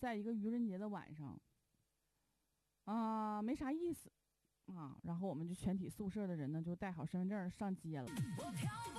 在一个愚人节的晚上，没啥意思，然后我们就全体宿舍的人呢就带好身份证上街了。